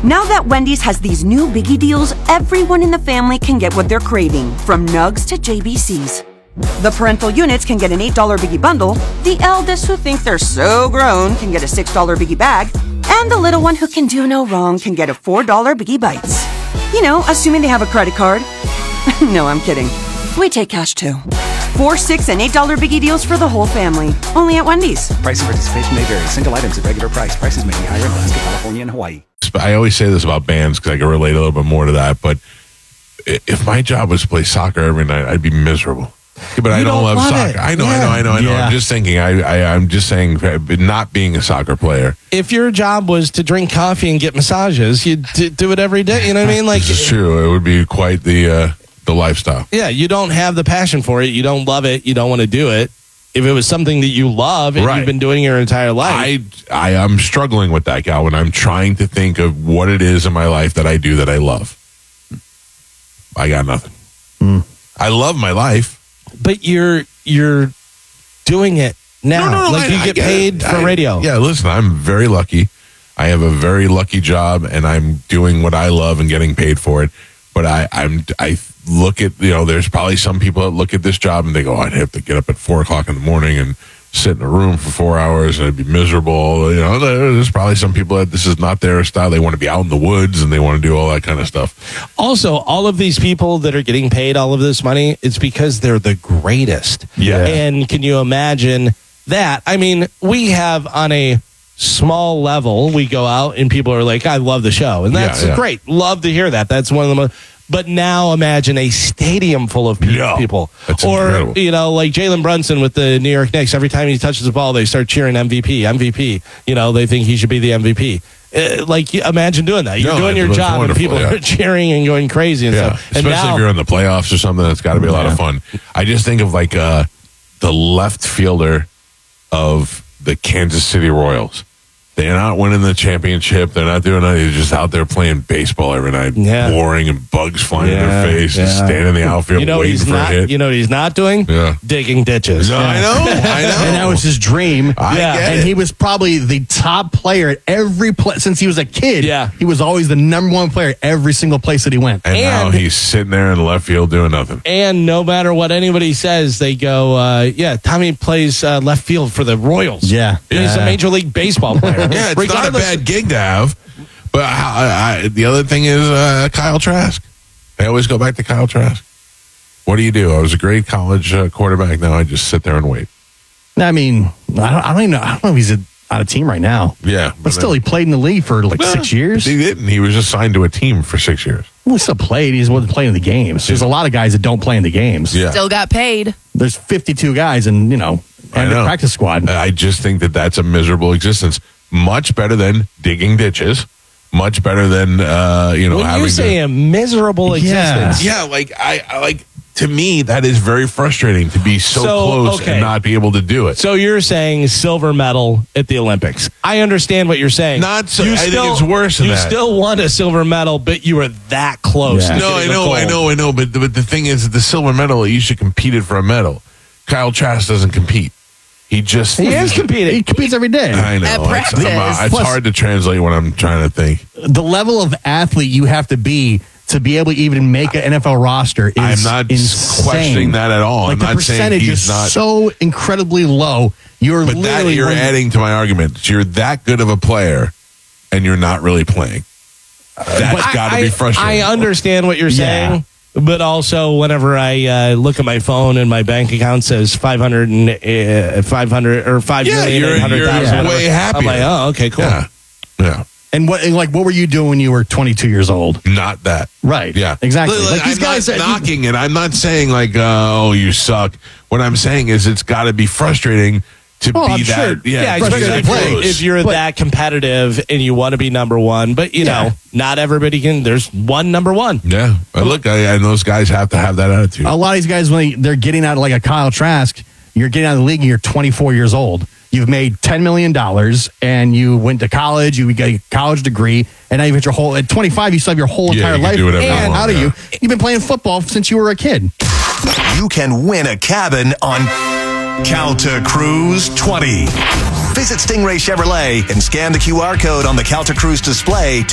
Now that Wendy's has these new biggie deals, everyone in the family can get what they're craving, from nugs to JBCs. The parental units can get an $8 biggie bundle, the eldest who think they're so grown can get a $6 biggie bag, and the little one who can do no wrong can get a $4 biggie bites. You know, assuming they have a credit card. No, I'm kidding. We take cash too. $4, $6, and $8 biggie deals for the whole family. Only at Wendy's. Price and participation may vary. Single items at regular price. Prices may be higher in Alaska, California, and Hawaii. I always say this about bands because I can relate a little bit more to that. But if my job was to play soccer every night, I'd be miserable. But I don't love soccer. I know. I'm just thinking. I'm just saying, not being a soccer player. If your job was to drink coffee and get massages, you'd do it every day. You know what I mean? Like, this is true. It would be quite the lifestyle. Yeah, you don't have the passion for it. You don't love it. You don't want to do it. If it was something that you love and you've been doing your entire life. I am struggling with that, Calvin. I'm trying to think of what it is in my life that I do that I love. I got nothing. I love my life. But you're doing it now. No, like you get paid for radio. Yeah, listen, I'm very lucky. I have a very lucky job, and I'm doing what I love and getting paid for it. But I look at, there's probably some people that look at this job and they go, I'd have to get up at 4 o'clock in the morning and sit in a room for 4 hours and I'd be miserable. There's probably some people that this is not their style. They want to be out in the woods and they want to do all that kind of stuff. Also, all of these people that are getting paid all of this money, it's because they're the greatest. Yeah. And can you imagine that? I mean, we have on a small level, we go out and people are like, I love the show. And that's great. Love to hear that. That's one of the most. But now imagine a stadium full of people. That's or, incredible. like Jalen Brunson with the New York Knicks. Every time he touches the ball, they start cheering MVP. They think he should be the MVP. Imagine doing that. You're doing your job and people are cheering and going crazy and stuff. And especially if you're in the playoffs or something, that's got to be a lot of fun. I just think of the left fielder of the Kansas City Royals. They're not winning the championship. They're not doing anything. They're just out there playing baseball every night, boring and bugs flying in their face, and standing in the outfield waiting for a hit. You know what he's not doing? Yeah. Digging ditches. No, I know. And that was his dream. And he was probably the top player at every place since he was a kid. Yeah. He was always the number one player at every single place that he went. And now he's sitting there in left field doing nothing. And no matter what anybody says, they go, Tommy plays left field for the Royals. Yeah. He's a Major League Baseball player. Yeah, it's not a bad gig to have. But the other thing is Kyle Trask. I always go back to Kyle Trask. What do? I was a great college quarterback. Now I just sit there and wait. I mean, I don't know if he's out of team right now. Yeah. But still, he played in the league for 6 years. He didn't. He was just signed to a team for 6 years. Well, he still played. He just wasn't playing in the games. There's a lot of guys that don't play in the games. Yeah. Still got paid. There's 52 guys and the practice squad. I just think that's a miserable existence. Much better than digging ditches. Much better than when you say a miserable existence. Yeah, to me that is very frustrating to be so close and not be able to do it. So you're saying silver medal at the Olympics. I understand what you're saying. Not so. I think it's worse than that. You still want a silver medal, but you were that close. Yeah. No, I know. But the thing is, the silver medal, you should compete for a medal. Kyle Trask doesn't compete. He is competing. He competes every day. I know. At practice. It's hard to translate what I'm trying to think. The level of athlete you have to be able to even make an NFL roster is I'm not insane. questioning that at all. I'm the not saying percentage he's is not so incredibly low. You're adding to my argument. You're that good of a player, and you're not really playing. That's got to be frustrating. I understand what you're saying. But also, whenever I look at my phone and my bank account says 500 or 5 million, you're way happier. I'm like, oh, okay, cool. Yeah. And what were you doing when you were 22 years old? Not that. Right. Yeah. Exactly. These guys not knocking it. I'm not saying oh, you suck. What I'm saying is it's got to be frustrating to be that. Sure. Yeah, especially if you're that competitive and you want to be number one. But, not everybody can. There's one number one. Yeah. But look, and those guys have to have that attitude. A lot of these guys, when they're getting out like a Kyle Trask, you're getting out of the league and you're 24 years old. You've made $10 million and you went to college, you got a college degree, and now you've got at 25, you still have your whole entire life out of you. You've been playing football since you were a kid. You can win a cabin on Calta Cruise 20. Visit Stingray Chevrolet and scan the QR code on the Calta Cruise display